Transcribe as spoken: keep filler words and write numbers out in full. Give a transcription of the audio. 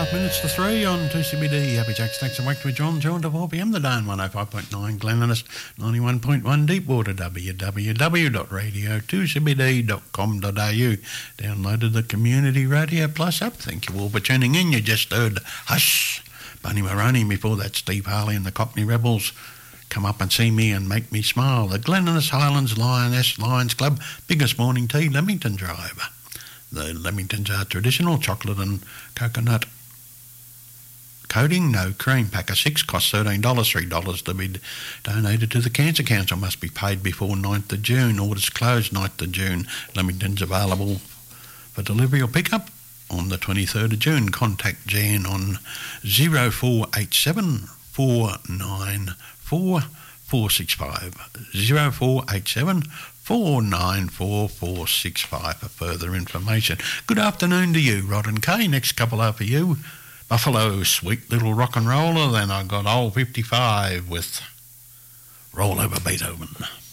five minutes to three on two C B D. Happy Jack Stacks and Whacked with John. John to four p m. The Darn one oh five point nine Glenninnis, ninety-one point one Deepwater, w w w dot radio two c b d dot com dot a u. Downloaded the Community Radio Plus app. Thank you all for tuning in. You just heard Hush, Bunny Maroney. Before that, Steve Harley and the Cockney Rebels. Come up and see me and make me smile. The Glenninnis Highlands Lioness Lions Club, biggest morning tea, Leamington Drive. The Leamingtons are traditional chocolate and coconut coating, no cream. Pack of six costs thirteen dollars, three dollars to be donated to the Cancer Council. Must be paid before ninth of June. Orders closed ninth of June. Leamington's available for delivery or pickup on the twenty-third of June. Contact Jan on zero four eight seven, four nine four, four six five. zero four eight seven, four nine four, four six five for further information. Good afternoon to you, Rod and Kay. Next couple are for you. Buffalo, Sweet Little Rock and Roller. Then I got Old fifty-five with Roll Over Beethoven.